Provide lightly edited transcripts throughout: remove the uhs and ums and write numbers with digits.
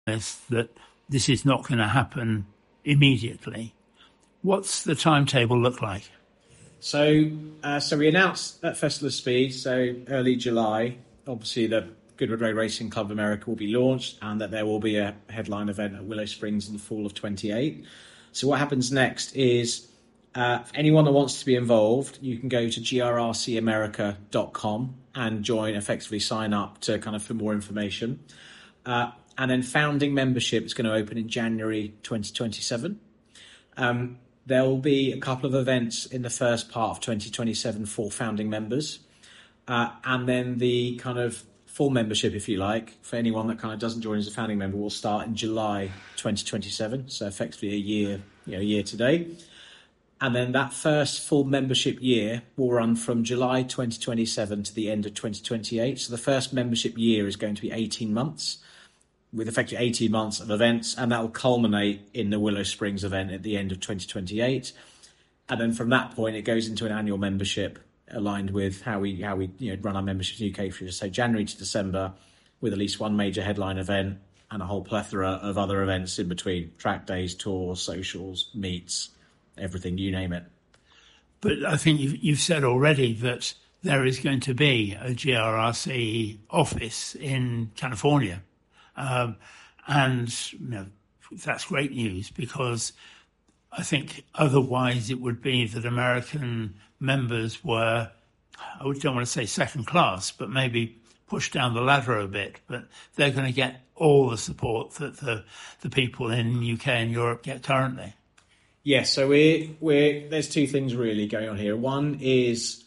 that this is not going to happen immediately. What's the timetable look like? So we announced at Festival of Speed, so early July, obviously the Goodwood Road Racing Club of America will be launched, and that there will be a headline event at Willow Springs in the fall of 28. So what happens next is for anyone that wants to be involved, you can go to grrcamerica.com and effectively sign up to for more information. And then founding membership is going to open in January 2027. There will be a couple of events in the first part of 2027 for founding members. And then the full membership, if you like, for anyone that doesn't join as a founding member, will start in July 2027. So effectively a year today. And then that first full membership year will run from July 2027 to the end of 2028. So the first membership year is going to be 18 months, with effectively 18 months of events, and that will culminate in the Willow Springs event at the end of 2028. And then from that point, it goes into an annual membership aligned with how we run our memberships in the UK for, so January to December, with at least one major headline event and a whole plethora of other events in between: track days, tours, socials, meets, everything, you name it. But I think you've said already that there is going to be a GRRC office in California. And that's great news, because I think otherwise it would be that American members were, I don't want to say second class, but maybe pushed down the ladder a bit. But they're going to get all the support that the people in UK and Europe get currently. Yes, so there's two things really going on here. One is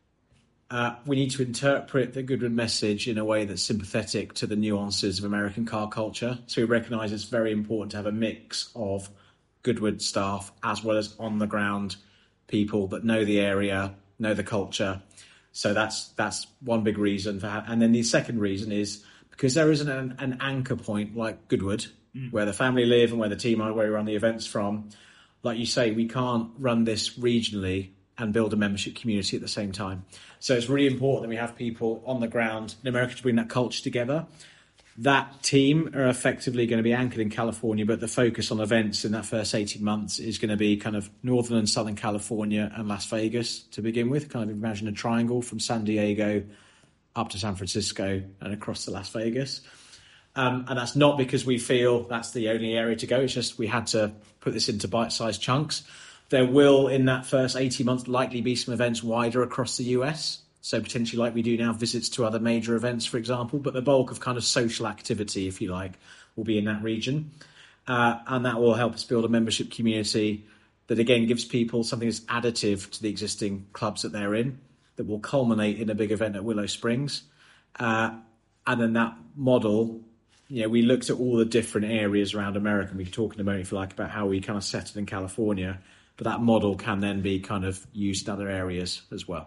we need to interpret the Goodwood message in a way that's sympathetic to the nuances of American car culture. So we recognise it's very important to have a mix of Goodwood staff as well as on-the-ground people that know the area, know the culture. So that's one big reason for that. And then the second reason is because there isn't an anchor point like Goodwood, where the family live and where the team are, where we run the events from. Like you say, we can't run this regionally and build a membership community at the same time. So it's really important that we have people on the ground in America to bring that culture together. That team are effectively going to be anchored in California, but the focus on events in that first 18 months is going to be Northern and Southern California and Las Vegas to begin with. Imagine a triangle from San Diego up to San Francisco and across to Las Vegas. And that's not because we feel that's the only area to go. It's just we had to put this into bite-sized chunks. There will, in that first 18 months, likely be some events wider across the US. So potentially, like we do now, visits to other major events, for example. But the bulk of social activity, if you like, will be in that region. And that will help us build a membership community that, again, gives people something that's additive to the existing clubs that they're in, that will culminate in a big event at Willow Springs. And then that model, we looked at all the different areas around America. We could talk in a moment, if you like, about how we settled in California. But that model can then be used in other areas as well.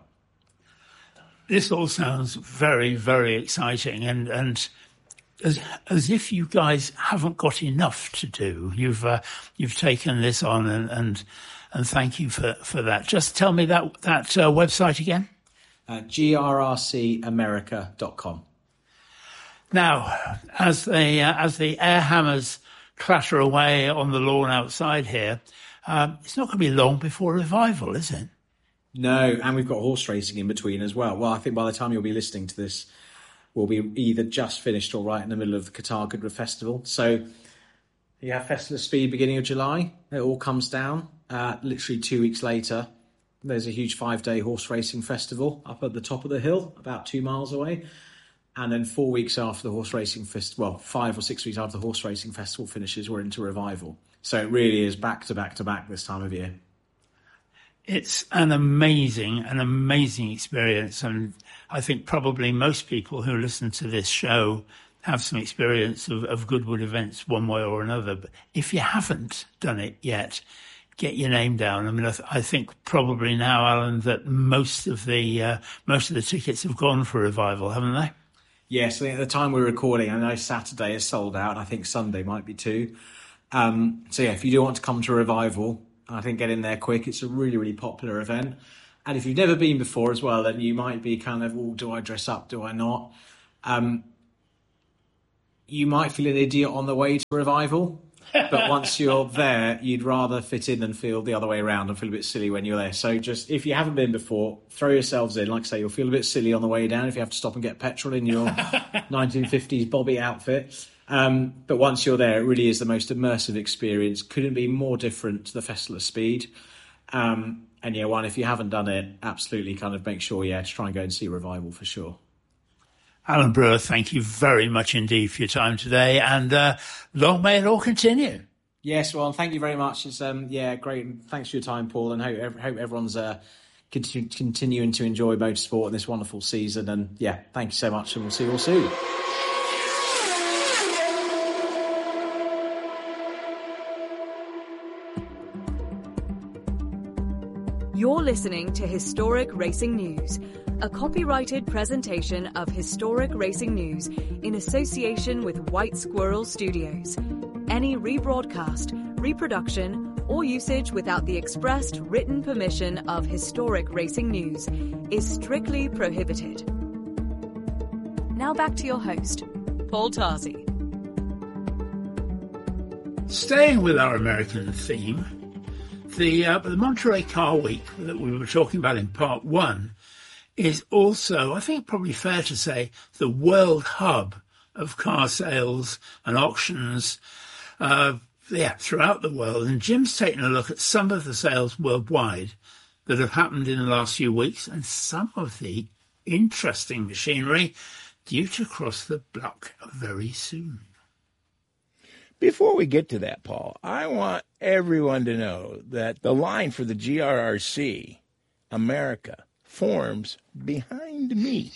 This all sounds very, very exciting, and as if you guys haven't got enough to do. You've taken this on, and thank you for that. Just tell me that website again. grrcamerica.com. Now, as the air hammers clatter away on the lawn outside here, it's not going to be long before revival, is it? No, and we've got horse racing in between as well. Well, I think by the time you'll be listening to this, we'll be either just finished or right in the middle of the Qatar Goodwood Festival. So you have Festival of Speed beginning of July. It all comes down. Literally 2 weeks later, there's a huge 5-day horse racing festival up at the top of the hill, about 2 miles away. And then 4 weeks after the horse racing festival, well, 5 or 6 weeks after the horse racing festival finishes, we're into revival. So it really is back to back to back this time of year. It's an amazing experience. And I think probably most people who listen to this show have some experience of Goodwood events one way or another. But if you haven't done it yet, get your name down. I mean, I think probably now, Alan, that most of the tickets have gone for revival, haven't they? Yes, I think at the time we're recording, I know Saturday is sold out, and I think Sunday might be too. So yeah, if you do want to come to revival, I think get in there quick. It's a really, really popular event. And if you've never been before as well, then you might be do I dress up? Do I not? you might feel an idiot on the way to Revival. But once you're there, you'd rather fit in than feel the other way around and feel a bit silly when you're there. So just, if you haven't been before, throw yourselves in. Like I say, you'll feel a bit silly on the way down if you have to stop and get petrol in your 1950s Bobby outfit. But once you're there, it really is the most immersive experience. Couldn't be more different to the Festival of Speed. And yeah, if you haven't done it, absolutely kind of make sure, to try and go and see Revival for sure. Alan Brewer, thank you very much indeed for your time today, and long may it all continue. Yes, well, thank you very much. It's great. And thanks for your time, Paul, and hope everyone's continuing to enjoy motorsport in this wonderful season. And thank you so much, and we'll see you all soon. You're listening to Historic Racing News, a copyrighted presentation of Historic Racing News in association with White Squirrel Studios. Any rebroadcast, reproduction, or usage without the expressed written permission of Historic Racing News is strictly prohibited. Now back to your host, Paul Tarzi. Staying with our American theme, the Monterey Car Week that we were talking about in part one is also, I think probably fair to say, the world hub of car sales and auctions throughout the world. And Jim's taken a look at some of the sales worldwide that have happened in the last few weeks and some of the interesting machinery due to cross the block very soon. Before we get to that, Paul, I want everyone to know that the line for the GRRC America forms behind me.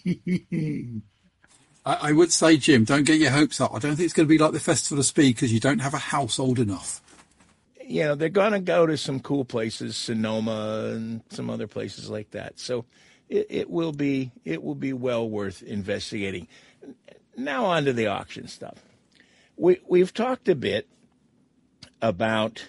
I would say, Jim, don't get your hopes up. I don't think it's going to be like the Festival of Speed because you don't have a house old enough. You know, they're going to go to some cool places, Sonoma and some other places like that. So it will be well worth investigating. Now on to the auction stuff. We've talked a bit about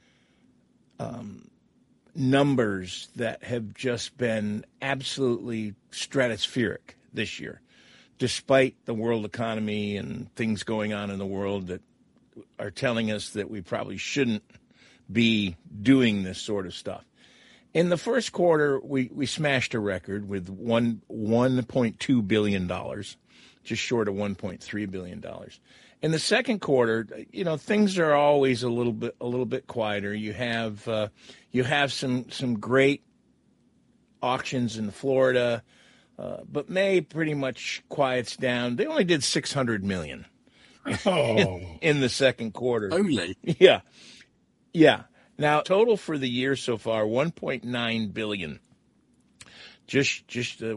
numbers that have just been absolutely stratospheric this year, despite the world economy and things going on in the world that are telling us that we probably shouldn't be doing this sort of stuff. In the first quarter, we smashed a record with $1.2 billion, just short of $1.3 billion. In the second quarter, you know, things are always a little bit quieter. You have some great auctions in Florida, but May pretty much quiets down. They only did $600 million in the second quarter. Only? Yeah. Now, total for the year so far, $1.9 billion. Just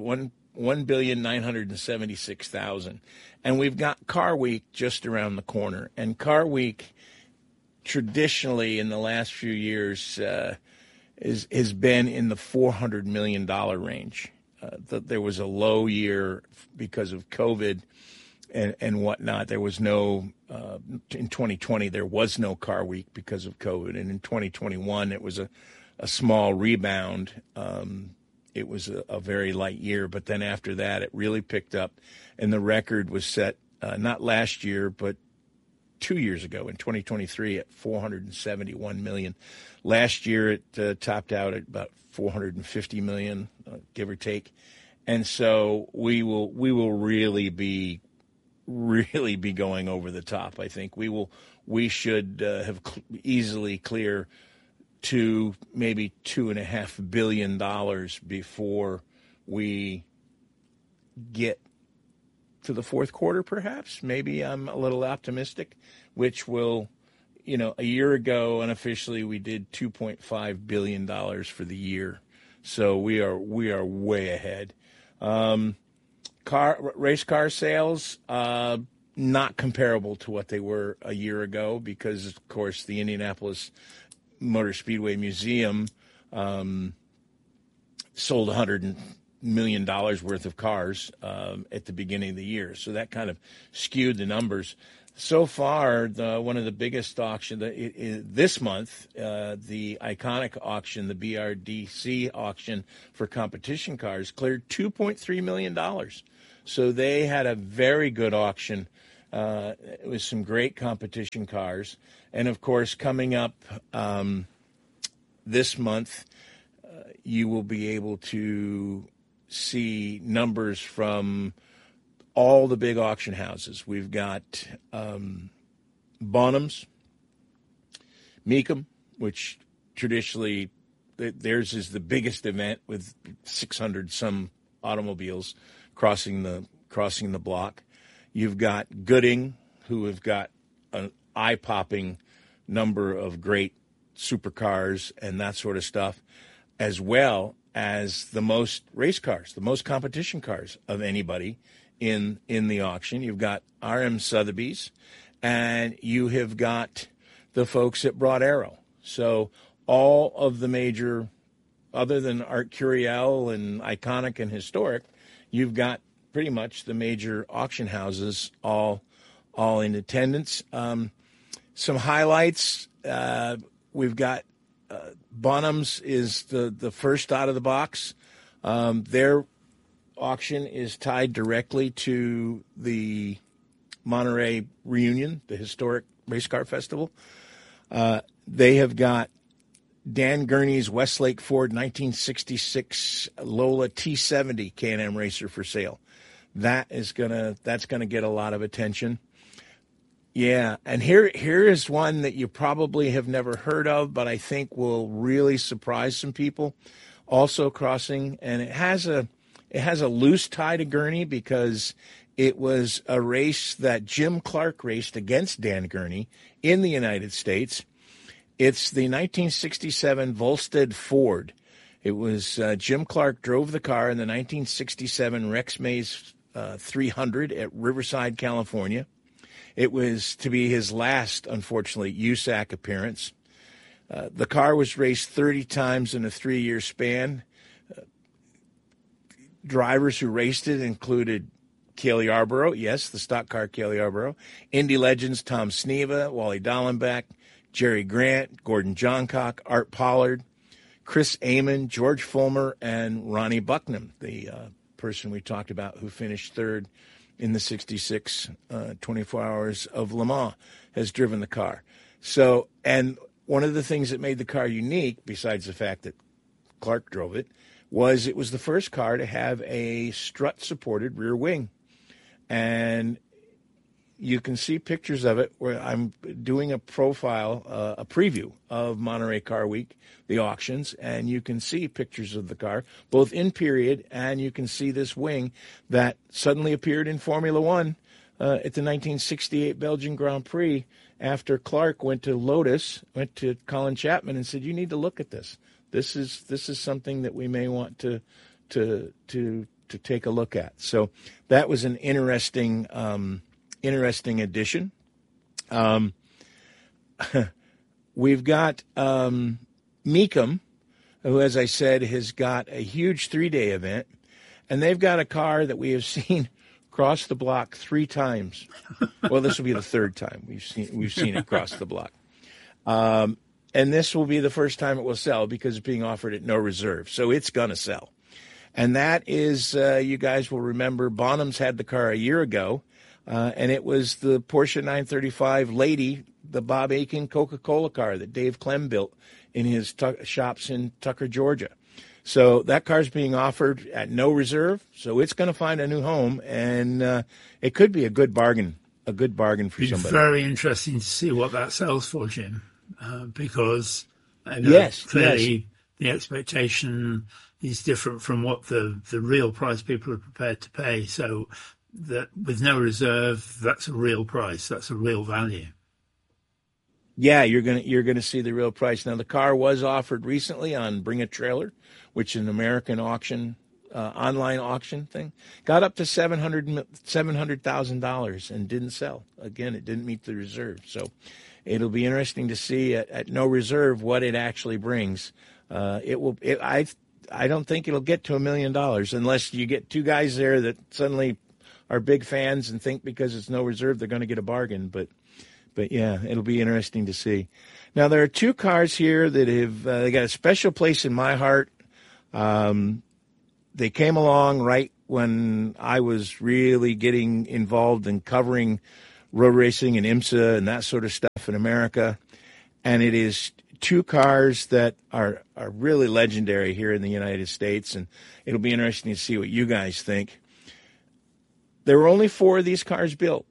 $1,976,000. And we've got Car Week just around the corner. And Car Week, traditionally in the last few years, has been in the $400 million range. There was a low year because of COVID and whatnot. There was no, in 2020, there was no Car Week because of COVID. And in 2021, it was a small rebound. It was a very light year, but then after that, it really picked up, and the record was set not last year, but 2 years ago in 2023 at $471 million. Last year, it topped out at about $450 million, give or take, and so we will really be going over the top. I think we should have easily clear to maybe $2.5 billion before we get to the fourth quarter, perhaps. Maybe I'm a little optimistic, which will, you know, a year ago, unofficially, we did $2.5 billion for the year. So we are way ahead. Race car sales, not comparable to what they were a year ago because, of course, the Indianapolis Motor Speedway Museum sold $100 million worth of cars at the beginning of the year. So that kind of skewed the numbers. So far, one of the biggest auctions this month, the iconic auction, the BRDC auction for competition cars, cleared $2.3 million. So they had a very good auction with some great competition cars. And, of course, coming up this month, you will be able to see numbers from all the big auction houses. We've got Bonhams, Mecum, which traditionally theirs is the biggest event with 600 some automobiles crossing the block. You've got Gooding, who have got an eye-popping number of great supercars and that sort of stuff, as well as the most race cars, the most competition cars of anybody in the auction. You've got RM Sotheby's, and you have got the folks at Broad Arrow. So all of the major, other than Art Curiel and Iconic and Historic, you've got pretty much the major auction houses all in attendance. Some highlights, we've got Bonhams is the first out of the box. Their auction is tied directly to the Monterey Reunion, the historic race car festival. They have got Dan Gurney's Westlake Ford 1966 Lola T70 Can-Am racer for sale. That's gonna get a lot of attention. Yeah, and here is one that you probably have never heard of, but I think will really surprise some people. Also crossing, and it has a loose tie to Gurney because it was a race that Jim Clark raced against Dan Gurney in the United States. It's the 1967 Volstead Ford. It was Jim Clark drove the car in the 1967 Rex Mays 300 at Riverside, California. It was to be his last, unfortunately, USAC appearance. The car was raced 30 times in a 3-year span. Drivers who raced it included Cale Yarborough, yes, the stock car Cale Yarborough, Indy legends Tom Sneva, Wally Dallenbach, Jerry Grant, Gordon Johncock, Art Pollard, Chris Amon, George Fulmer, and Ronnie Bucknam, the person we talked about who finished third in the 66 24 Hours of Le Mans, has driven the car. So, and one of the things that made the car unique, besides the fact that Clark drove it, was the first car to have a strut-supported rear wing. And you can see pictures of it where I'm doing a profile, a preview of Monterey Car Week, the auctions, and you can see pictures of the car, both in period, and you can see this wing that suddenly appeared in Formula One at the 1968 Belgian Grand Prix after Clark went to Lotus, went to Colin Chapman and said, "You need to look at this. This is something that we may want to take a look at." So that was an interesting addition. We've got Mecum, who, as I said, has got a huge 3-day event, and they've got a car that we have seen cross the block 3 times. Well, this will be the 3rd time we've seen it cross the block. And this will be the first time it will sell because it's being offered at no reserve. So it's going to sell. And that is, you guys will remember, Bonhams had the car a year ago, and it was the Porsche 935 Lady, the Bob Aiken Coca-Cola car that Dave Clem built in his shops in Tucker, Georgia. So that car's being offered at no reserve, so it's going to find a new home, and it could be a good bargain for somebody. It's very interesting to see what that sells for, Jim. Because clearly the expectation is different from what the real price people are prepared to pay. So that with no reserve, that's a real price. That's a real value. Yeah, you're gonna see the real price. Now, the car was offered recently on Bring a Trailer, which is an American auction, online auction thing. Got up to $700,000 and didn't sell. Again, it didn't meet the reserve. So it'll be interesting to see at no reserve what it actually brings. I don't think it'll get to $1 million unless you get 2 guys there that suddenly are big fans and think because it's no reserve they're going to get a bargain. But yeah, it'll be interesting to see. Now, there are 2 cars here that have they got a special place in my heart. They came along right when I was really getting involved in covering road racing and IMSA and that sort of stuff in America. And it is two cars that are really legendary here in the United States, and it'll be interesting to see what you guys think. There were only 4 of these cars built,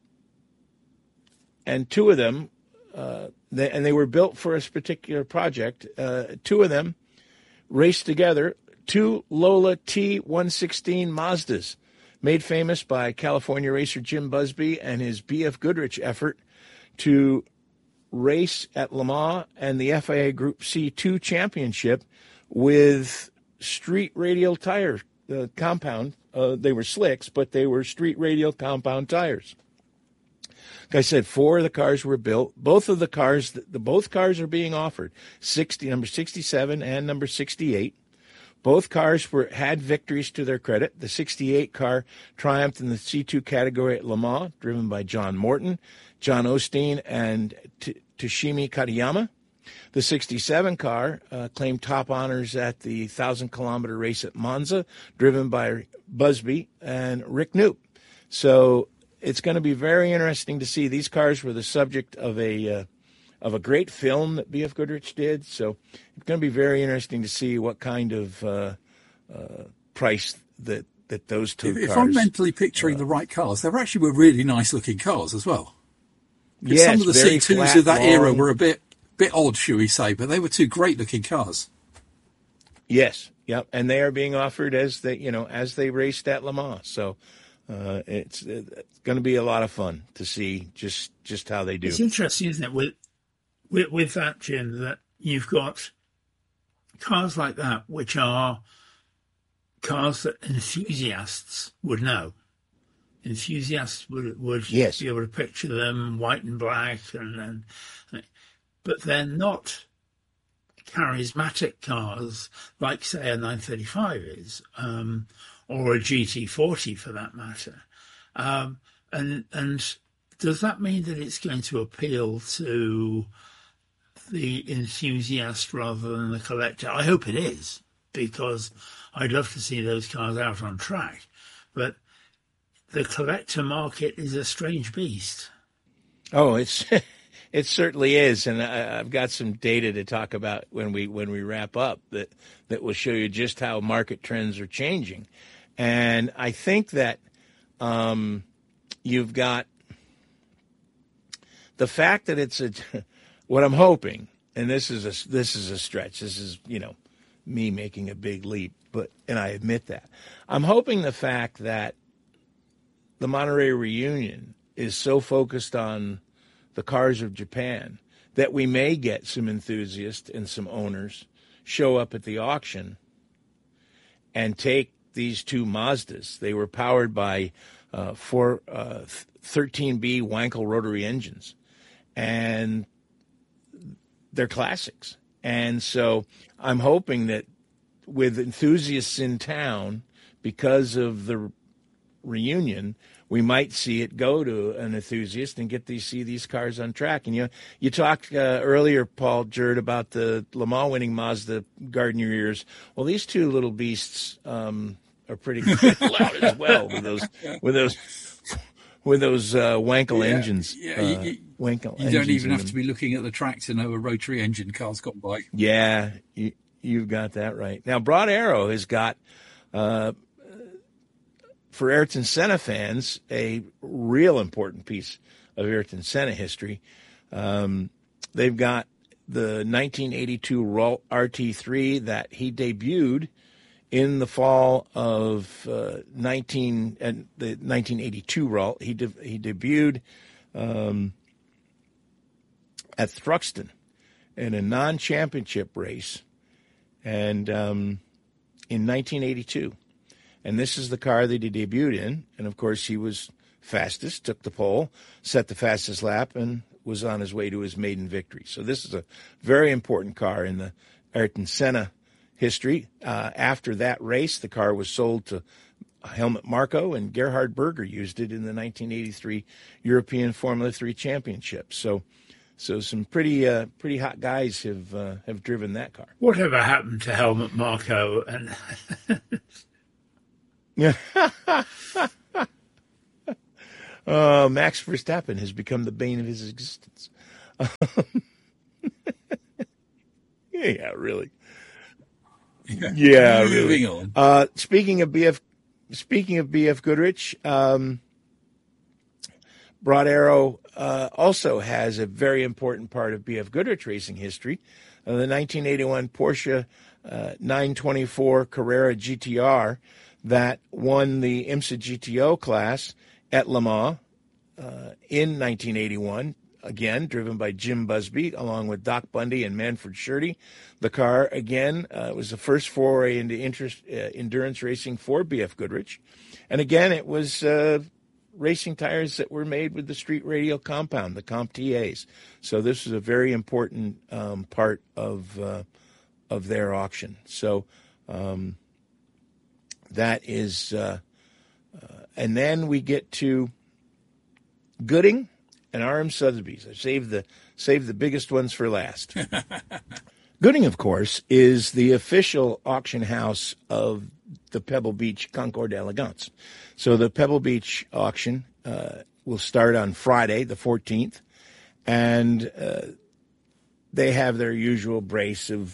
and 2 of them, they were built for a particular project. 2 of them raced together, 2 Lola T116 Mazdas, made famous by California racer Jim Busby and his BF Goodrich effort to race at Le Mans and the FIA Group C2 Championship with street radial tire compound. They were slicks, but they were street radial compound tires. Like I said, 4 of the cars were built. Both of the cars, both cars are being offered, number 67 and number 68. Both cars had victories to their credit. The 68 car triumphed in the C2 category at Le Mans, driven by John Morton, John Osteen, and Toshimi Katayama. The 67 car claimed top honors at the 1,000-kilometer race at Monza, driven by Busby and Rick Knoop. So it's going to be very interesting to see. These cars were the subject of a great film that BF Goodrich did. So it's going to be very interesting to see what kind of price that those two cars. If I'm mentally picturing the right cars, they were really nice-looking cars as well. Yes, some of the very C2s flat, of that long. era were a bit odd, shall we say, but they were 2 great-looking cars. Yes, yep, and they are being offered as they raced at Le Mans. So it's going to be a lot of fun to see just how they do. It's interesting, isn't it, with that, Jim, that you've got cars like that, which are cars that enthusiasts would know. Enthusiasts would Yes. be able to picture them white and black, but they're not charismatic cars like, say, a 935 is, or a GT40 for that matter. And does that mean that it's going to appeal to the enthusiast rather than the collector? I hope it is, because I'd love to see those cars out on track. But the collector market is a strange beast. Oh, it certainly is, and I've got some data to talk about when we wrap up that will show you just how market trends are changing. And I think that you've got the fact that it's what I'm hoping, and this is a stretch. This is me making a big leap, and I admit that. I'm hoping the fact that the Monterey Reunion is so focused on the cars of Japan that we may get some enthusiasts and some owners show up at the auction and take these 2 Mazdas. They were powered by 13B Wankel rotary engines, and they're classics. And so I'm hoping that with enthusiasts in town, because of the reunion, we might see it go to an enthusiast and see these cars on track. And you talked earlier, Paul Jerd, about the Le Mans winning Mazda Garden Your Ears. Well, these 2 little beasts are pretty loud as well with those Wankel engines. Yeah, Wankel you don't even have to be looking at the track to know a rotary engine car's gone by. Yeah, you've got that right. Now, Broad Arrow has got, for Ayrton Senna fans, a real important piece of Ayrton Senna history. They've got the 1982 RT3 that he debuted in the fall of the 1982 Ralt. He debuted at Thruxton in a non-championship race, and in 1982. And this is the car that he debuted in. And, of course, he was fastest, took the pole, set the fastest lap, and was on his way to his maiden victory. So this is a very important car in the Ayrton Senna history. After that race, the car was sold to Helmut Marko, and Gerhard Berger used it in the 1983 European Formula 3 Championship. So some pretty hot guys have driven that car. Whatever happened to Helmut Marko? And Max Verstappen has become the bane of his existence. Yeah, really. Yeah, really. Moving on. Speaking of BF Goodrich, Broad Arrow also has a very important part of BF Goodrich racing history. The 1981 Porsche 924 Carrera GTR that won the IMSA GTO class at Le Mans in 1981. Again, driven by Jim Busby, along with Doc Bundy and Manfred Schurte. The car, again, was the first foray into endurance racing for BF Goodrich. And again, it was racing tires that were made with the street radial compound, the CompTAs. So this was a very important part of their auction. So that is, and then we get to Gooding and RM Sotheby's. I saved the biggest ones for last. Gooding, of course, is the official auction house of the Pebble Beach Concours d'Elegance. So the Pebble Beach auction will start on Friday, the 14th, and they have their usual brace of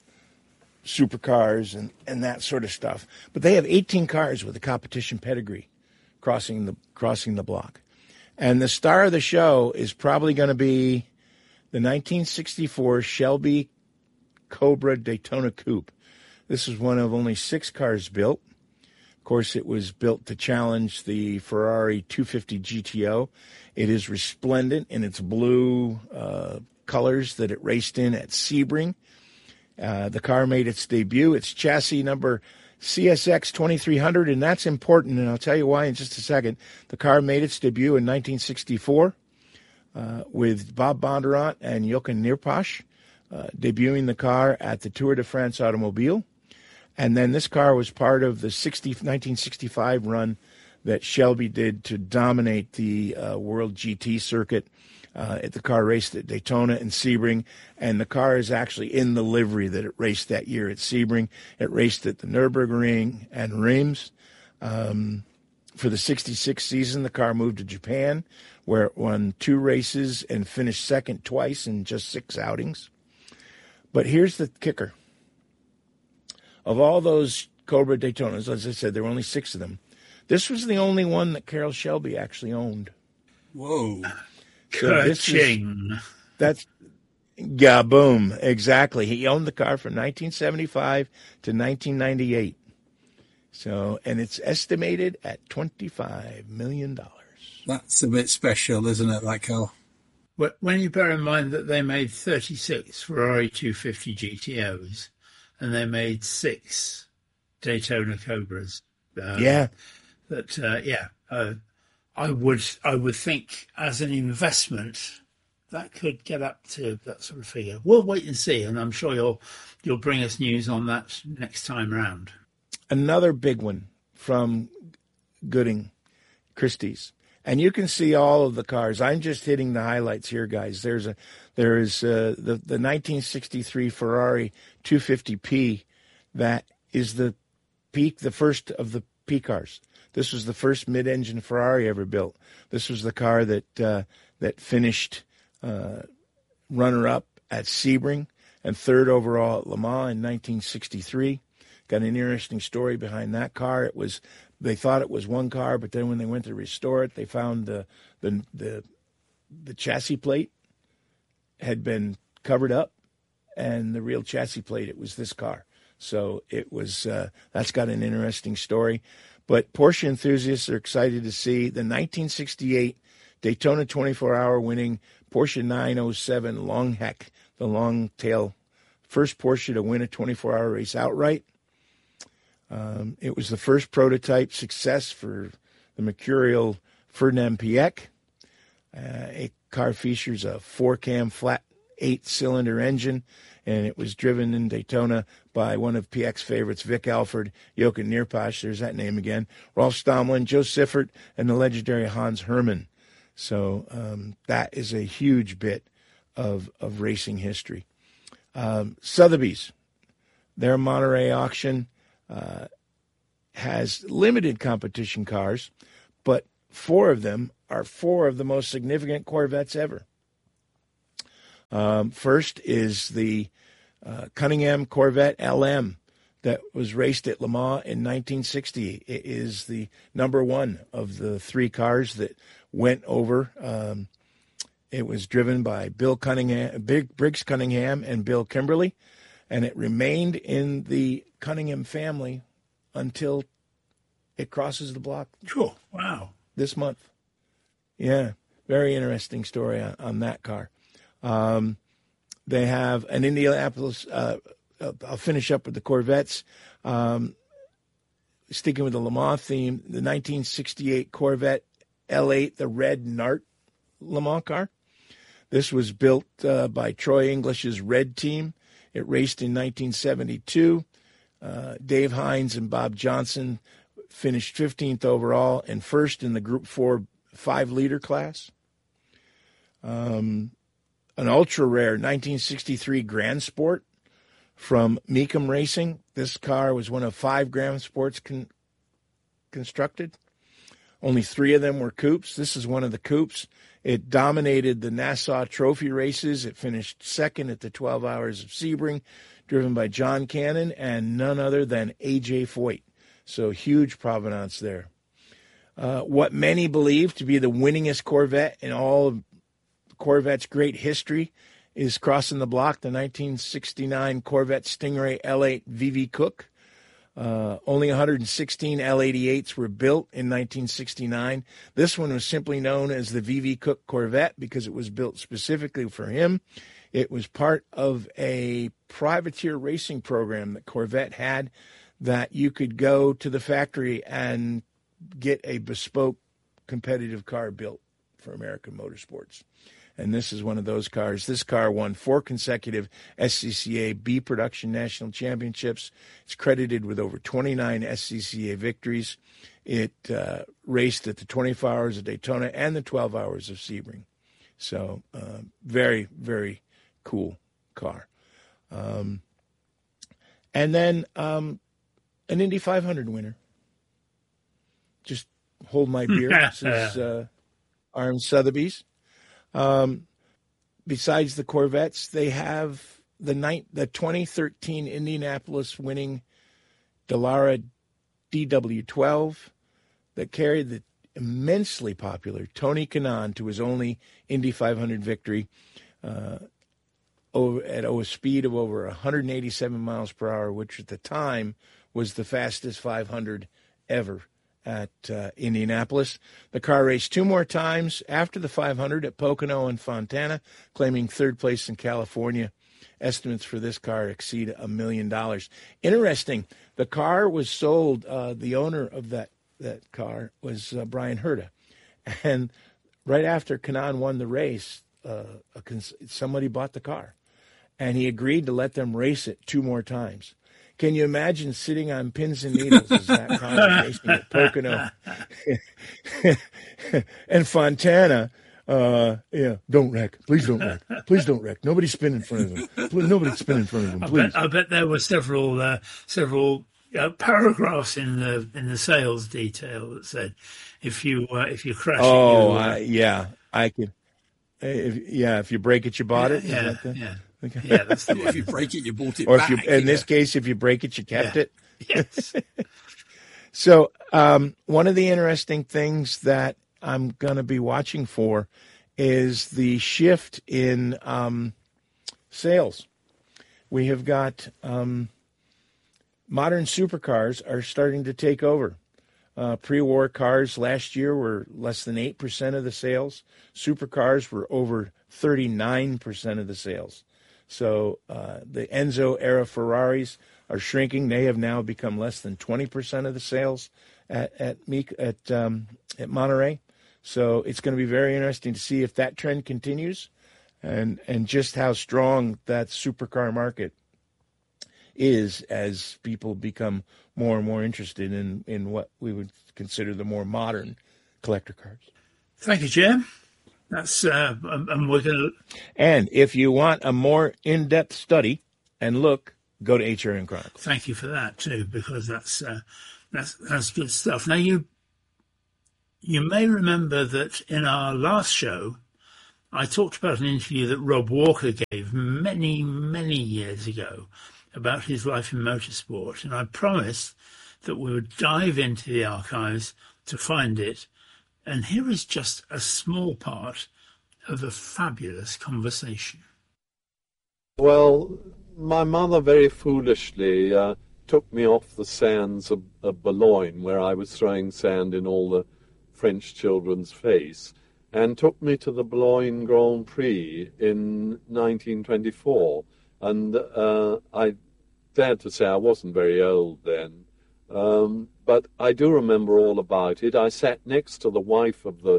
supercars and that sort of stuff. But they have 18 cars with a competition pedigree crossing the block. And the star of the show is probably going to be the 1964 Shelby Cobra Daytona Coupe. This is one of only 6 cars built. Of course, it was built to challenge the Ferrari 250 GTO. It is resplendent in its blue colors that it raced in at Sebring. The car made its debut. Its chassis number CSX 2300, and that's important, and I'll tell you why in just a second. The car made its debut in 1964 with Bob Bondurant and Jochen Nierpasch, debuting the car at the Tour de France Automobile. And then this car was part of the 1965 run that Shelby did to dominate the World GT circuit. The car raced at Daytona and Sebring, and the car is actually in the livery that it raced that year at Sebring. It raced at the Nürburgring and Reims. For the 66 season, the car moved to Japan, where it won 2 races and finished second twice in just 6 outings. But here's the kicker. Of all those Cobra Daytonas, as I said, there were only 6 of them. This was the only one that Carroll Shelby actually owned. Whoa. So that's yeah, boom, exactly. He owned the car from 1975 to 1998. So, and it's estimated at $25 million. That's a bit special, isn't it, that car? When you bear in mind that they made 36 Ferrari 250 GTOs and they made 6 Daytona Cobras. I would think as an investment that could get up to that sort of figure. We'll wait and see, and I'm sure you'll bring us news on that next time round. Another big one from Gooding Christie's, and you can see all of the cars. I'm just hitting the highlights here, guys. There is the 1963 Ferrari 250P that is the first of the P cars. This was the first mid-engine Ferrari ever built. This was the car that finished runner-up at Sebring and 3rd overall at Le Mans in 1963. Got an interesting story behind that car. They thought it was one car, but then when they went to restore it, they found the chassis plate had been covered up, and the real chassis plate, it was this car. So it was that's got an interesting story. But Porsche enthusiasts are excited to see the 1968 Daytona 24-hour winning Porsche 907 Longhec, the long tail, first Porsche to win a 24-hour race outright. It was the first prototype success for the Mercurial Ferdinand Piëch. A car features a 4-cam flat 8-cylinder engine, and it was driven in Daytona by one of Piëch's favorites, Vic Alford, Jochen Nierpasch, there's that name again, Rolf Stamlin, Joe Siffert, and the legendary Hans Hermann. So that is a huge bit of racing history. Sotheby's, their Monterey auction has limited competition cars, but 4 of them are four of the most significant Corvettes ever. First is the Cunningham Corvette LM that was raced at Le Mans in 1960. It is the number one of the three cars that went over. It was driven by Briggs Cunningham and Bill Kimberly, and it remained in the Cunningham family until it crosses the block. Sure. Wow. This month. Yeah, very interesting story on that car. They have an Indianapolis. I'll finish up with the Corvettes. Sticking with the Le Mans theme, the 1968 Corvette L8, the red Nart Le Mans car. This was built by Troy English's Red Team. It raced in 1972. Dave Hines and Bob Johnson finished 15th overall and first in the Group 4 5-liter class. An ultra-rare 1963 Grand Sport from Mecum Racing. This car was one of 5 Grand Sports constructed. Only 3 of them were coupes. This is one of the coupes. It dominated the Nassau Trophy races. It finished second at the 12 Hours of Sebring, driven by John Cannon and none other than A.J. Foyt. So huge provenance there. What many believe to be the winningest Corvette in all of Corvette's great history is crossing the block, the 1969 Corvette Stingray L8 V.V. Cook. Only 116 L88s were built in 1969. This one was simply known as the V.V. Cook Corvette because it was built specifically for him. It was part of a privateer racing program that Corvette had, that you could go to the factory and get a bespoke competitive car built for American Motorsports. And this is one of those cars. This car won 4 consecutive SCCA B Production National Championships. It's credited with over 29 SCCA victories. It raced at the 24 Hours of Daytona and the 12 Hours of Sebring. So very, very cool car. And then an Indy 500 winner. Just hold my beer. This is Arm Sotheby's. Besides the Corvettes, they have the 2013 Indianapolis winning Dallara DW12 that carried the immensely popular Tony Kanaan to his only Indy 500 victory at a speed of over 187 miles per hour, which at the time was the fastest 500 ever at Indianapolis. The car raced 2 more times after the 500 at Pocono and Fontana, claiming 3rd place in California. Estimates for this car exceed $1 million. Interesting, the car was sold, the owner of that car was Brian Herta. And right after Kanaan won the race, somebody bought the car. And he agreed to let them race it 2 more times. Can you imagine sitting on pins and needles as that car was racing at Pocono and Fontana? Don't wreck. Please don't wreck. Please don't wreck. Nobody spin in front of them. Nobody spin in front of them, please. I bet there were several paragraphs in the sales detail that said if you crash it, I could. If you break it, you bought it. Okay. Yeah, that's the If you break it, you bought it or back. If you, in this case, if you break it, you kept it. Yes. So one of the interesting things that I'm going to be watching for is the shift in sales. We have got modern supercars are starting to take over. Pre-war cars last year were less than 8% of the sales. Supercars were over 39% of the sales. So the Enzo era Ferraris are shrinking. They have now become less than 20% of the sales at Monterey. So it's going to be very interesting to see if that trend continues, and just how strong that supercar market is as people become more and more interested in what we would consider the more modern collector cars. Thank you, Jim. That's and we're going to. And if you want a more in-depth study and look, go to HRN Chronicles. Thank you for that too, because that's good stuff. Now you You may remember that in our last show, I talked about an interview that Rob Walker gave many, many years ago about his life in motorsport, and I promised that we would dive into the archives to find it. And here is just a small part of a fabulous conversation. Well, my mother very foolishly took me off the sands of Boulogne, where I was throwing sand in all the French children's face, and took me to the Boulogne Grand Prix in 1924. And I dare to say I wasn't very old then, but I do remember all about it. I sat next to the wife of the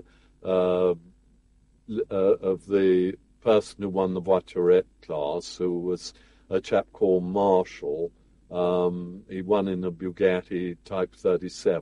person who won the voiturette class, who was a chap called Marshall. He won in a Bugatti Type 37.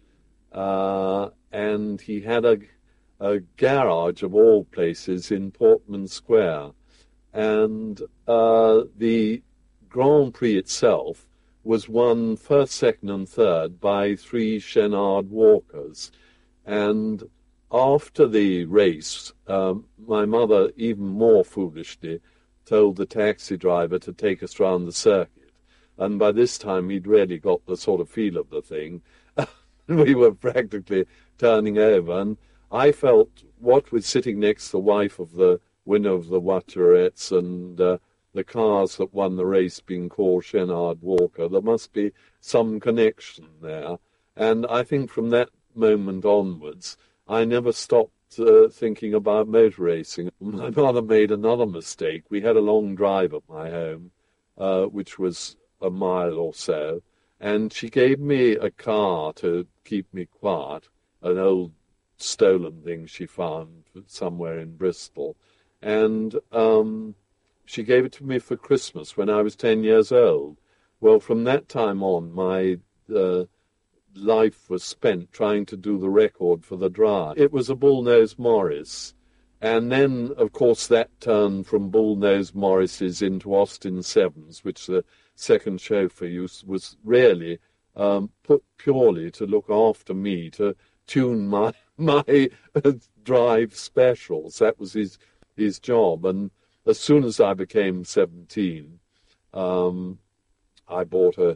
And he had a garage, of all places, in Portman Square. And the Grand Prix itself was won first, second, and third by 3 Chenard walkers. And after the race, my mother, even more foolishly, told the taxi driver to take us round the circuit. And by this time, he'd really got the sort of feel of the thing. We were practically turning over. And I felt, what with sitting next to the wife of the winner of the voiturettes and the cars that won the race being called Chenard Walker, there must be some connection there. And I think from that moment onwards, I never stopped thinking about motor racing. My mother made another mistake. We had a long drive at my home, which was a mile or so, and she gave me a car to keep me quiet, an old stolen thing she found somewhere in Bristol, and she gave it to me for Christmas when I was 10 years old. Well, from that time on, my life was spent trying to do the record for the drive. It was a Bullnose Morris. And then, of course, that turned from Bullnose Morrises into Austin Sevens, which the second chauffeur was really put purely to look after me, to tune my drive specials. That was his job. And as soon as I became 17, I bought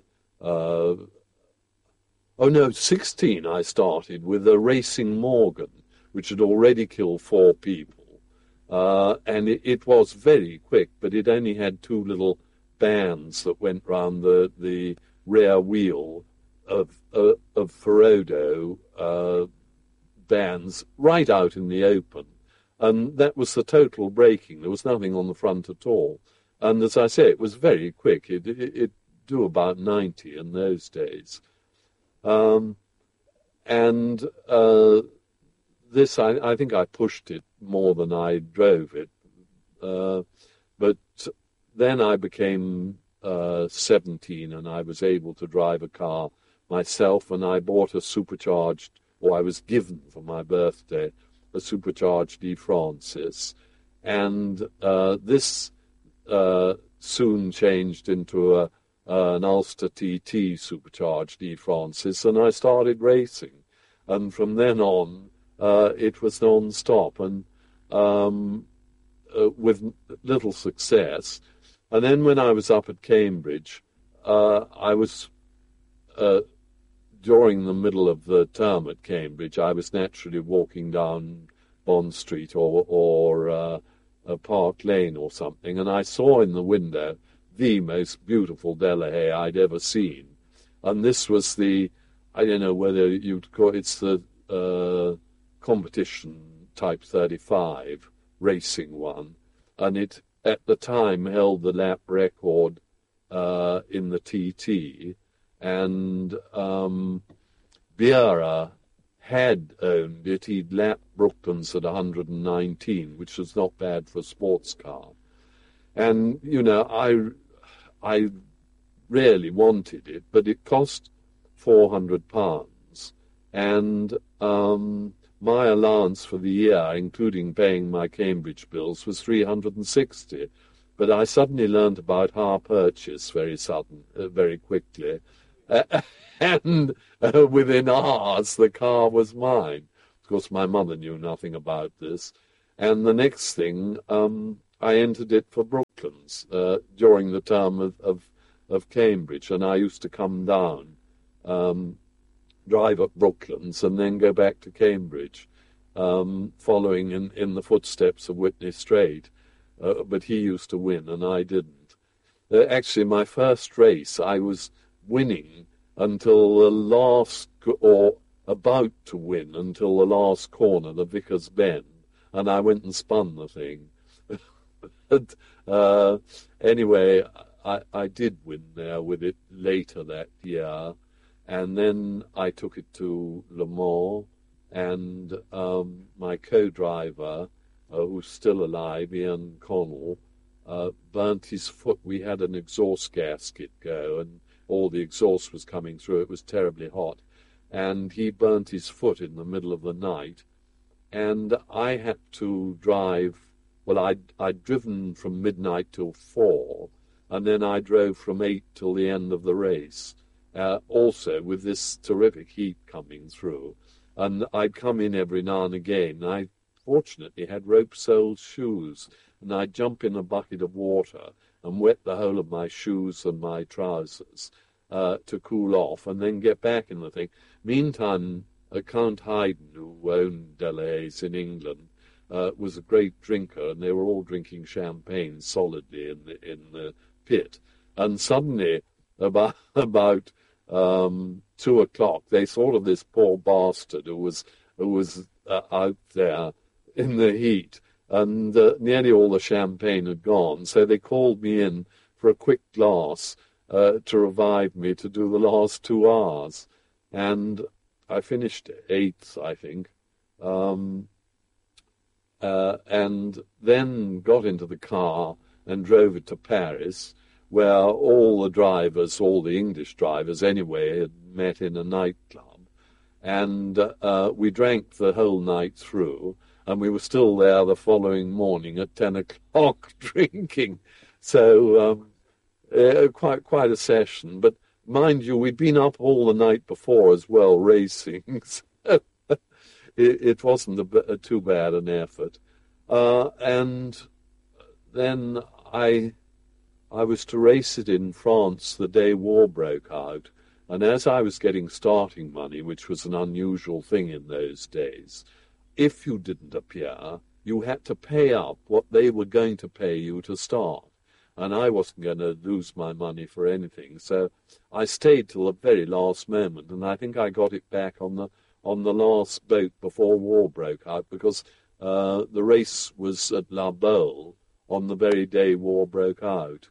16 I started with a Racing Morgan, which had already killed 4 people. And it was very quick, but it only had 2 little bands that went round the rear wheel of Ferodo bands right out in the open. And that was the total braking. There was nothing on the front at all. And as I say, it was very quick. It do about 90 in those days. This, I think I pushed it more than I drove it. But then I became 17 and I was able to drive a car myself, and I bought a supercharged, or I was given for my birthday, a supercharged E. Francis. And this soon changed into an Ulster TT supercharged E. Francis, and I started racing. And from then on, it was non-stop, and with little success. And then when I was up at Cambridge, I was, during the middle of the term at Cambridge, I was naturally walking down Bond Street or Park Lane or something, and I saw in the window the most beautiful Delahaye I'd ever seen. And this was I don't know whether you'd call it's the competition Type 35 racing one, and it at the time held the lap record in the TT, and Vieira had owned it. He'd lapped Brooklands at 119, which was not bad for a sports car. And, you know, I really wanted it, but it cost £400, and my allowance for the year, including paying my Cambridge bills, was £360. But I suddenly learnt about hire purchase very quickly, and within hours the car was mine. Of course, my mother knew nothing about this. And the next thing, I entered it for Brooklands during the term of Cambridge, and I used to come down, drive up Brooklands, and then go back to Cambridge, following in the footsteps of Whitney Straight. But he used to win, and I didn't. Actually, my first race, I was winning until the last, or about to win until the last corner, the Vickers Bend, and I went and spun the thing. But, anyway, I did win there with it later that year, and then I took it to Le Mans, and my co-driver, who's still alive, Ian Connell, burnt his foot. We had an exhaust gasket go, and all the exhaust was coming through. It was terribly hot. And he burnt his foot in the middle of the night. And I had to drive, well, I'd driven from midnight till 4, and then I drove from 8 till the end of the race, also with this terrific heat coming through. And I'd come in every now and again. I fortunately had rope-soled shoes, and I'd jump in a bucket of water and wet the whole of my shoes and my trousers to cool off, and then get back in the thing. Meantime, Count Haydn, who owned Delahaye's in England, was a great drinker, and they were all drinking champagne solidly in the pit. And suddenly, about 2 o'clock, they thought of this poor bastard who was out there in the heat, and nearly all the champagne had gone. So they called me in for a quick glass to revive me to do the last 2 hours. And I finished 8th, I think, and then got into the car and drove it to Paris, where all the drivers, all the English drivers anyway, had met in a nightclub. And we drank the whole night through, and we were still there the following morning at 10 o'clock drinking. So quite a session. But mind you, we'd been up all the night before as well, racing. So it wasn't too bad an effort. And then I was to race it in France the day war broke out. And as I was getting starting money, which was an unusual thing in those days, if you didn't appear, you had to pay up what they were going to pay you to start. And I wasn't going to lose my money for anything. So I stayed till the very last moment, and I think I got it back on the last boat before war broke out, because the race was at La Baule on the very day war broke out.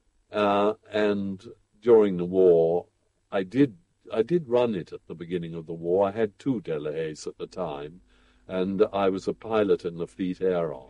And during the war, I did run it at the beginning of the war. I had 2 Delahayes at the time, and I was a pilot in the Fleet Air Arm.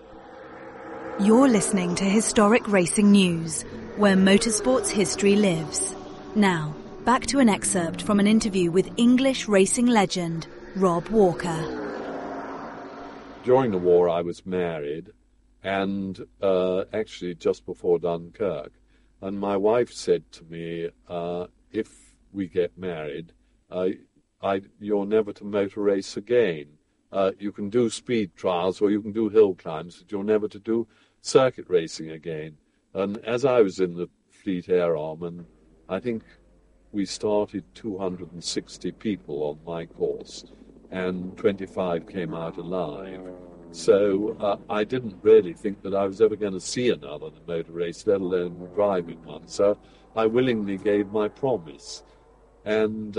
You're listening to Historic Racing News, where motorsport's history lives. Now, back to an excerpt from an interview with English racing legend Rob Walker. During the war, I was married, and actually just before Dunkirk. And my wife said to me, if we get married, you're never to motor race again. You can do speed trials or you can do hill climbs, but you're never to do circuit racing again. And as I was in the Fleet Air Arm, and I think we started 260 people on my course, and 25 came out alive. So I didn't really think that I was ever going to see another motor race, let alone driving one. So I willingly gave my promise. And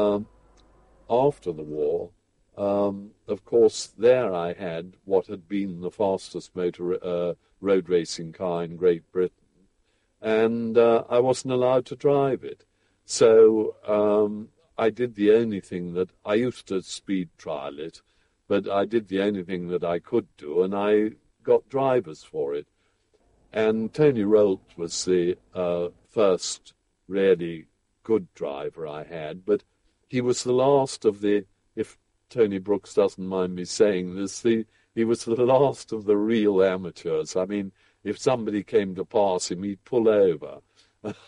after the war, of course, there I had what had been the fastest road racing car in Great Britain, and I wasn't allowed to drive it. So I did the only thing that I used to speed trial it, but I did the only thing that I could do, and I got drivers for it. And Tony Rolt was the first really good driver I had, but he was the last of the, if Tony Brooks doesn't mind me saying this, he was the last of the real amateurs. I mean, if somebody came to pass him, he'd pull over.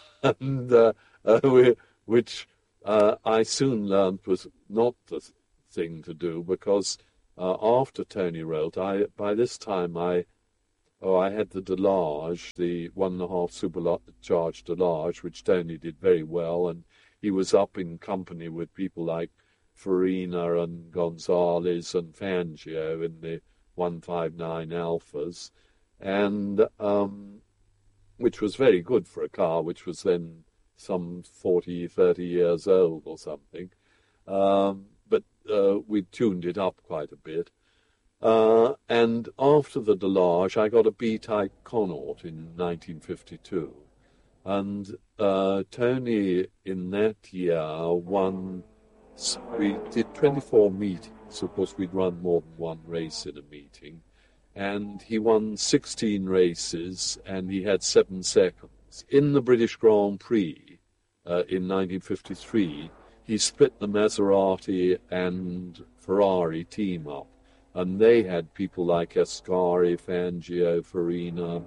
And which I soon learned was not the thing to do because after Tony wrote, by this time I had the Delage, the 1.5 supercharged Delage, which Tony did very well, and he was up in company with people like Farina and Gonzalez and Fangio in the 159 Alphas, and which was very good for a car which was then some 40, 30 years old or something. But we tuned it up quite a bit. And after the Delage, I got a B-type Connaught in 1952. And Tony, in that year, won. We did 24 meetings. Of course, we'd run more than one race in a meeting. And he won 16 races, and he had 7 seconds. In the British Grand Prix in 1953, he split the Maserati and Ferrari team up. And they had people like Ascari, Fangio, Farina,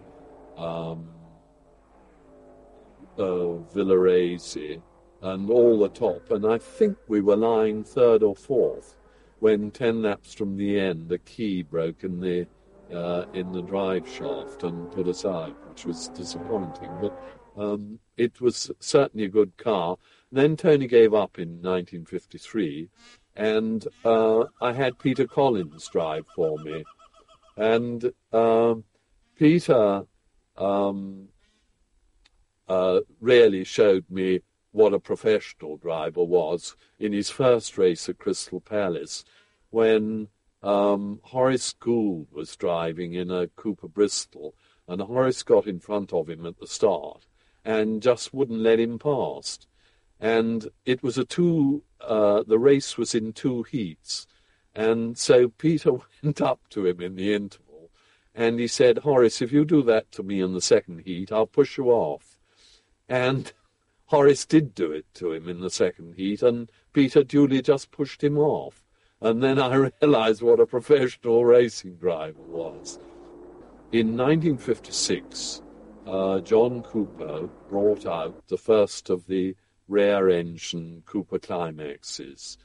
Villarese, and all the top. And I think we were lying 3rd or 4th when 10 laps from the end, a key broke in the drive shaft and put us out, which was disappointing. But it was certainly a good car. Then Tony gave up in 1953. And I had Peter Collins drive for me. And Peter really showed me what a professional driver was in his first race at Crystal Palace when Horace Gould was driving in a Cooper Bristol, and Horace got in front of him at the start and just wouldn't let him past. And it was the race was in 2 heats. And so Peter went up to him in the interval and he said, "Horace, if you do that to me in the 2nd heat, I'll push you off." And Horace did do it to him in the 2nd heat, and Peter duly just pushed him off. And then I realized what a professional racing driver was. In 1956, John Cooper brought out the first of the rare engine Cooper Climaxes.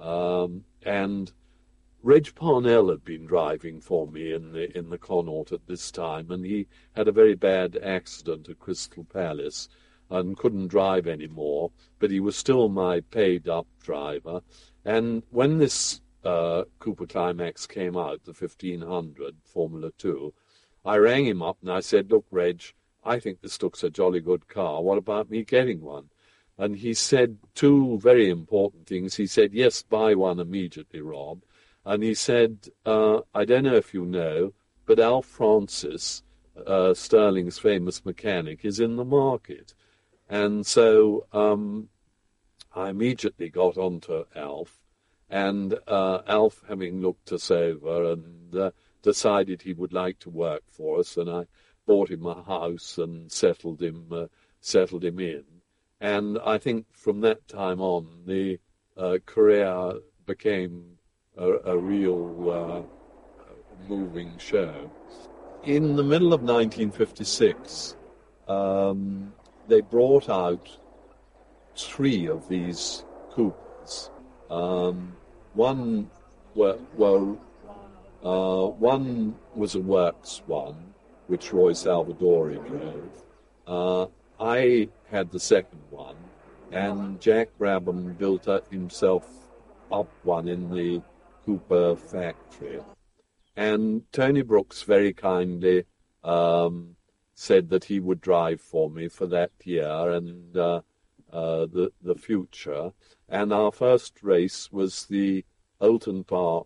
And Reg Parnell had been driving for me in the Connaught at this time, and he had a very bad accident at Crystal Palace and couldn't drive anymore, but he was still my paid-up driver. And when this Cooper Climax came out, the 1500 Formula 2, I rang him up and I said, "Look, Reg, I think this looks a jolly good car. What about me getting one?" And he said 2 very important things. He said, "Yes, buy one immediately, Rob." And he said, "I don't know if you know, but Alf Francis, Sterling's famous mechanic, is in the market." And so I immediately got onto Alf, and Alf, having looked us over and decided he would like to work for us, and I bought him a house and settled him in. And I think from that time on, the career became a real moving show. In the middle of 1956, they brought out 3 of these Coopers. One was a works one, which Roy Salvadori drove. I had the second one, and Jack Brabham built himself up one in the Cooper factory. And Tony Brooks very kindly said that he would drive for me for that year and the future. And our first race was the Oulton Park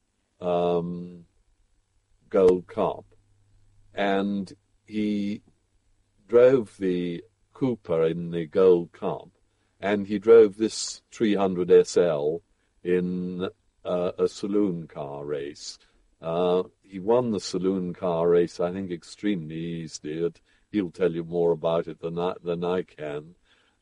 Gold Cup. And he drove the Cooper in the Gold Cup, and he drove this 300 SL in a saloon car race. He won the saloon car race, I think, extremely easily. He'll tell you more about it than I can.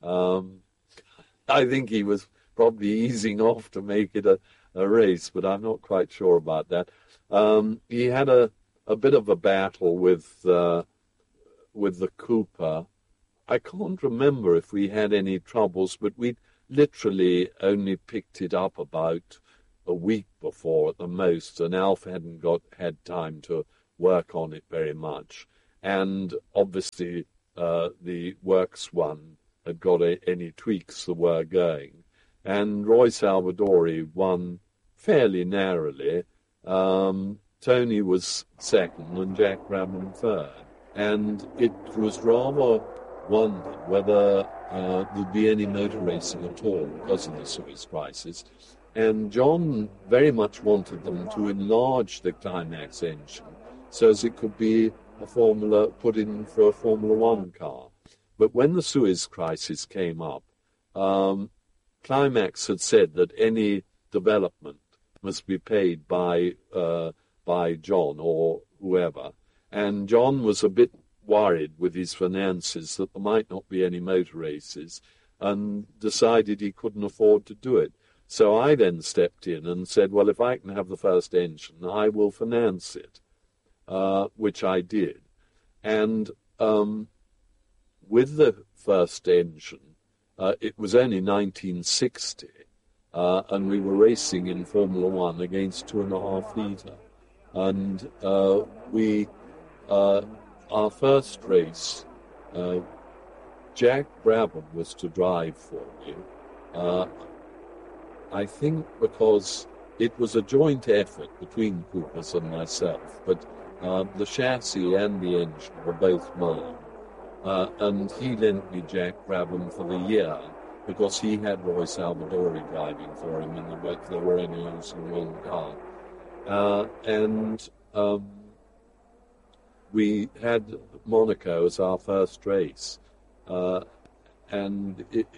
I think he was probably easing off to make it a race, but I'm not quite sure about that. He had a bit of a battle with the Cooper. I can't remember if we had any troubles, but we literally only picked it up about a week before at the most, and Alf hadn't had time to work on it very much. And obviously the Works one had got any tweaks that were going. And Roy Salvadori won fairly narrowly. Tony was second and Jack Brabham third. And it was rather wondered whether there'd be any motor racing at all because of the Suez Crisis. And John very much wanted them to enlarge the Climax engine so as it could be put in for a Formula One car. But when the Suez Crisis came up, Climax had said that any development must be paid by John or whoever. And John was a bit worried with his finances that there might not be any motor races and decided he couldn't afford to do it. So I then stepped in and said, well, if I can have the first engine, I will finance it, which I did. And with the first engine, it was only 1960, and we were racing in Formula One against 2.5 litre. And our first race, Jack Brabham was to drive for me. I think because it was a joint effort between Coopers and myself, but the chassis and the engine were both mine. And he lent me Jack Brabham for the year because he had Roy Salvadori driving for him, and they were only using one car. And we had Monaco as our first race, and it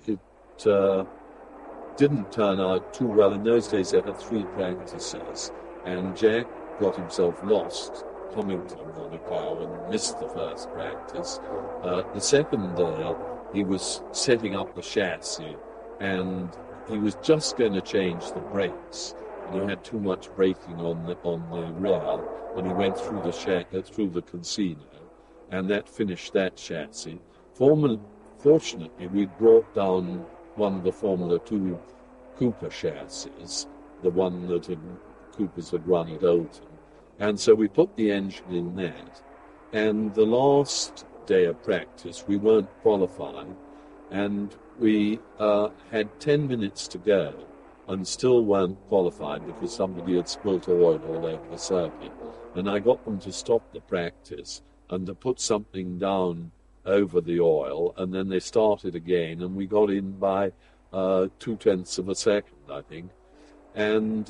didn't turn out too well. In those days, they had 3 practices, and Jack got himself lost coming to Monaco and missed the first practice. The second day, he was setting up the chassis, and he was just going to change the brakes, and he had too much braking on the rear, and he went through the Casino, and that finished that chassis. Fortunately, we brought down one of the Formula 2 Cooper chassis, the one that Coopers had run at Oulton. And so we put the engine in that. And the last day of practice, we weren't qualified, and we had 10 minutes to go and still weren't qualified because somebody had spilt oil all over the circuit. And I got them to stop the practice and to put something down over the oil, and then they started again, and we got in by 0.2 of a second, I think. And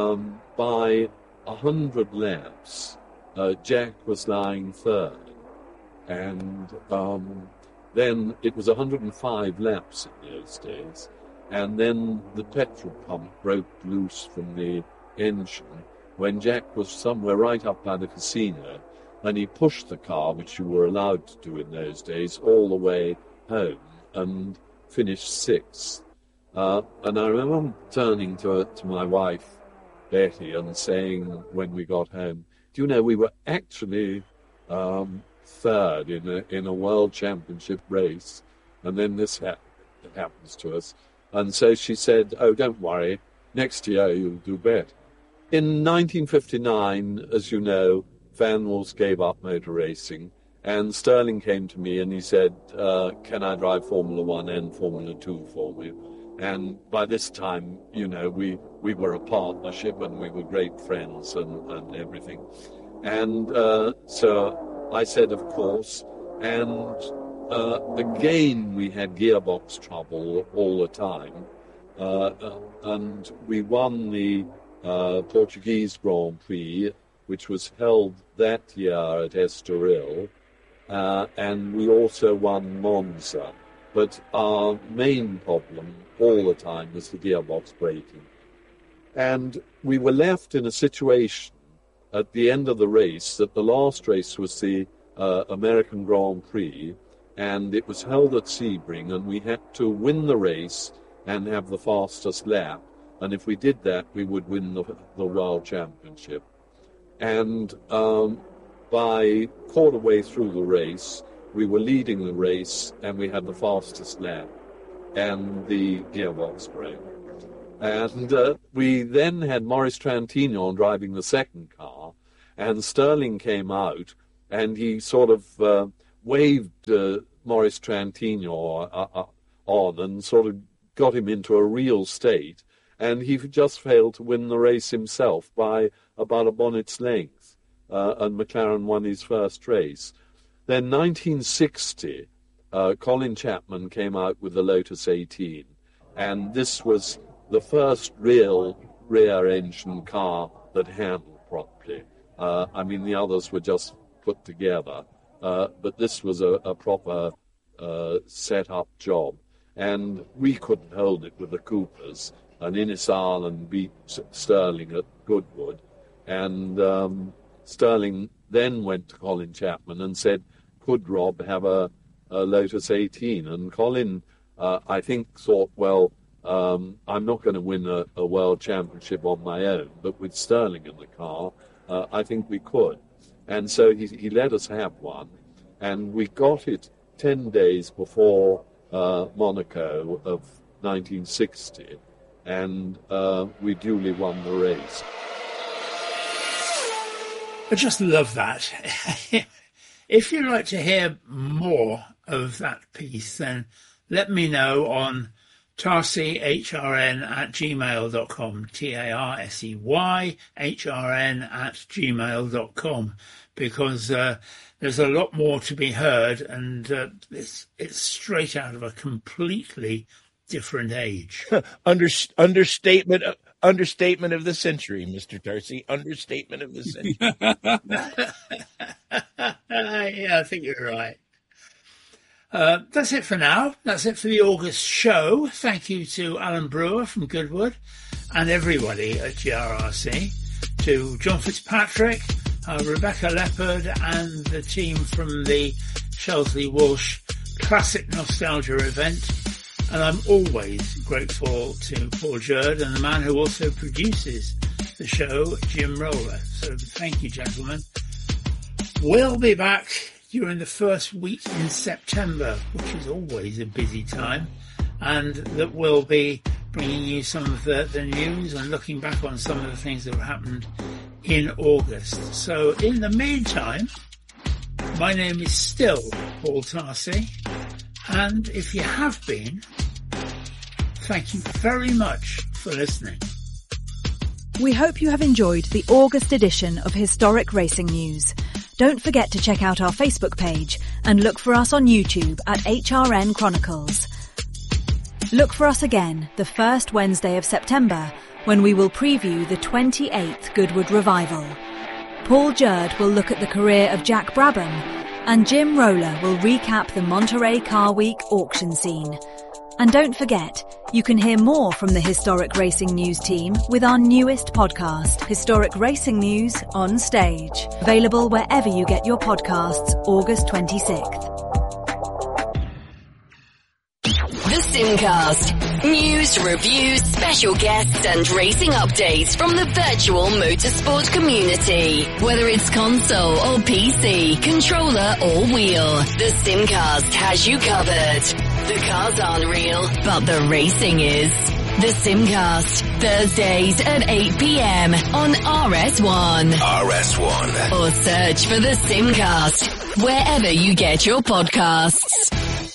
by 100 laps, Jack was lying third. And then it was 105 laps in those days. And then the petrol pump broke loose from the engine when Jack was somewhere right up by the Casino, and he pushed the car, which you were allowed to do in those days, all the way home and finished 6th. And I remember turning to my wife, Betty, and saying when we got home, do you know, we were actually third in a world championship race, and then this happens to us. And so she said, oh, don't worry, next year you'll do better. In 1959, as you know, Van Wals gave up motor racing, and Stirling came to me and he said, can I drive Formula 1 and Formula 2 for me? And by this time, you know, we were a partnership and we were great friends and everything. And so I said, of course. And again, we had gearbox trouble all the time. And we won the Portuguese Grand Prix, which was held that year at Estoril. And we also won Monza. But our main problem all the time was the gearbox braking. And we were left in a situation at the end of the race that the last race was the American Grand Prix, and it was held at Sebring, and we had to win the race and have the fastest lap. And if we did that, we would win the World Championship. And by quarter way through the race, we were leading the race, and we had the fastest lap, and the gearbox broke. And we then had Maurice Trintignant driving the second car, and Stirling came out, and he sort of waved Maurice Trintignant on and sort of got him into a real state, and he just failed to win the race himself by about a bonnet's length, and McLaren won his first race. Then 1960, Colin Chapman came out with the Lotus 18, and this was the first real rear-engine car that handled properly. I mean, the others were just put together, but this was a proper set-up job, and we couldn't hold it with the Coopers, and Innes Ireland beat Stirling at Goodwood, and Stirling then went to Colin Chapman and said, could Rob have a Lotus 18? And Colin, I think, thought, well, I'm not going to win a world championship on my own, but with Stirling in the car, I think we could. And so he let us have one, and we got it 10 days before Monaco of 1960, and we duly won the race. I just love that. If you'd like to hear more of that piece, then let me know on tarsehrn@gmail.com, TARSEYHRN@gmail.com, because there's a lot more to be heard, and it's straight out of a completely different age. Understatement of the century, Mr. Tarsi. Understatement of the century. Yeah, I think you're right. That's it for now. That's it for the August show. Thank you to Alan Brewer from Goodwood and everybody at GRRC, to John Fitzpatrick, Rebecca Leopard, and the team from the Shelsley Walsh Classic Nostalgia event. And I'm always grateful to Paul Jerd and the man who also produces the show, Jim Roller. So thank you, gentlemen. We'll be back during the first week in September, which is always a busy time, and that will be bringing you some of the news and looking back on some of the things that happened in August. So in the meantime, my name is still Paul Tarsi, and if you have been, thank you very much for listening. We hope you have enjoyed the August edition of Historic Racing News. Don't forget to check out our Facebook page and look for us on YouTube at HRN Chronicles. Look for us again the first Wednesday of September, when we will preview the 28th Goodwood Revival. Paul Jerd will look at the career of Jack Brabham, and Jim Roller will recap the Monterey Car Week auction scene. And don't forget, you can hear more from the Historic Racing News team with our newest podcast, Historic Racing News On Stage. Available wherever you get your podcasts, August 26th. The Simcast. News, reviews, special guests and racing updates from the virtual motorsport community. Whether it's console or PC, controller or wheel, the Simcast has you covered. The cars aren't real, but the racing is. The Simcast, Thursdays at 8 p.m. on RS1. RS1. Or search for The Simcast wherever you get your podcasts.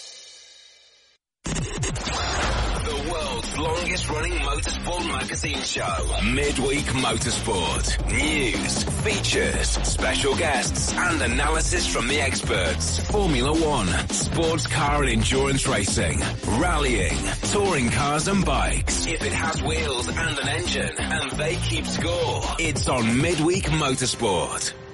Longest-running motorsport magazine show, Midweek Motorsport. News, features, special guests, and analysis from the experts. Formula One, sports car and endurance racing, rallying, touring cars and bikes. If it has wheels and an engine, and they keep score, it's on Midweek Motorsport.